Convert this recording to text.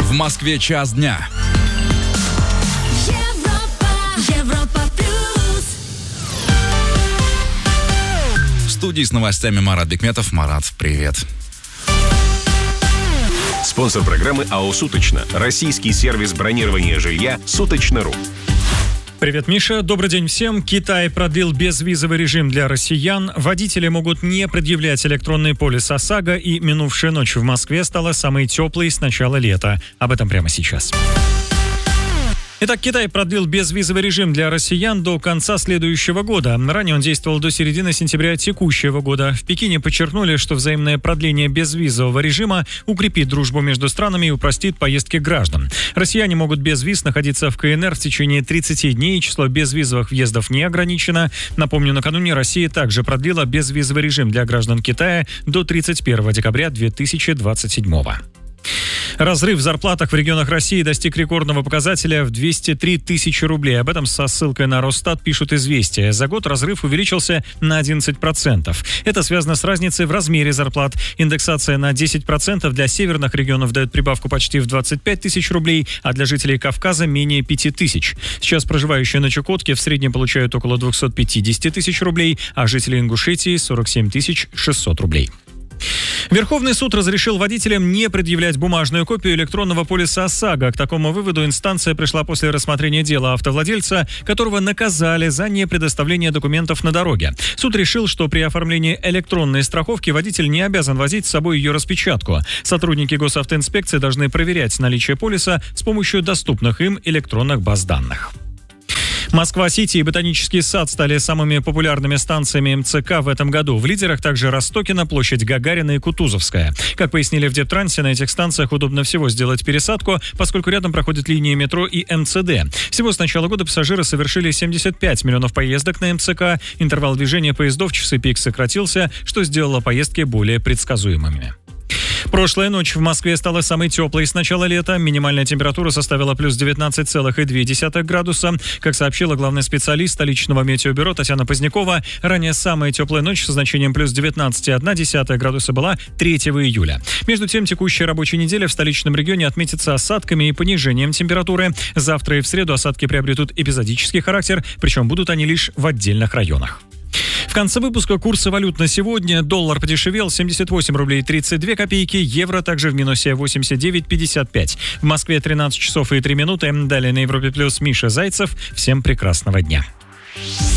В Москве час дня. Европа плюс. В студии с новостями Марат Бекметов. Марат, привет. Спонсор программы АО «Суточно». Российский сервис бронирования жилья «Суточно.ру». Привет, Миша. Добрый день всем. Китай продлил безвизовый режим для россиян. Водители могут не предъявлять электронный полис ОСАГО, и минувшая ночь в Москве стала самой теплой с начала лета. Об этом прямо сейчас. Итак, Китай продлил безвизовый режим для россиян до конца следующего года. Ранее он действовал до середины сентября текущего года. В Пекине подчеркнули, что взаимное продление безвизового режима укрепит дружбу между странами и упростит поездки граждан. Россияне могут без виз находиться в КНР в течение 30 дней. Число безвизовых въездов не ограничено. Напомню, накануне Россия также продлила безвизовый режим для граждан Китая до 31 декабря 2027 года. Разрыв в зарплатах в регионах России достиг рекордного показателя в 203 тысячи рублей. Об этом со ссылкой на Росстат пишут «Известия». За год разрыв увеличился на 11%. Это связано с разницей в размере зарплат. Индексация на 10% для северных регионов дает прибавку почти в 25 тысяч рублей, а для жителей Кавказа менее 5 тысяч. Сейчас проживающие на Чукотке в среднем получают около 250 тысяч рублей, а жители Ингушетии – 47 600 рублей. Верховный суд разрешил водителям не предъявлять бумажную копию электронного полиса ОСАГО. К такому выводу инстанция пришла после рассмотрения дела автовладельца, которого наказали за непредоставление документов на дороге. Суд решил, что при оформлении электронной страховки водитель не обязан возить с собой ее распечатку. Сотрудники госавтоинспекции должны проверять наличие полиса с помощью доступных им электронных баз данных. Москва-Сити и Ботанический сад стали самыми популярными станциями МЦК в этом году. В лидерах также Ростокино, площадь Гагарина и Кутузовская. Как пояснили в Дептрансе, на этих станциях удобно всего сделать пересадку, поскольку рядом проходят линии метро и МЦД. Всего с начала года пассажиры совершили 75 миллионов поездок на МЦК. Интервал движения поездов в часы пик сократился, что сделало поездки более предсказуемыми. Прошлая ночь в Москве стала самой теплой с начала лета. Минимальная температура составила плюс 19,2 градуса. Как сообщила главный специалист столичного метеобюро Татьяна Позднякова, ранее самая теплая ночь со значением плюс 19,1 градуса была 3 июля. Между тем, текущая рабочая неделя в столичном регионе отметится осадками и понижением температуры. Завтра и в среду осадки приобретут эпизодический характер, причем будут они лишь в отдельных районах. В конце выпуска курсы валют на сегодня. Доллар подешевел 78 рублей 32 копейки, евро также в минусе 89,55. В Москве 13 часов и 3 минуты. Далее на Европе плюс Миша Зайцев. Всем прекрасного дня.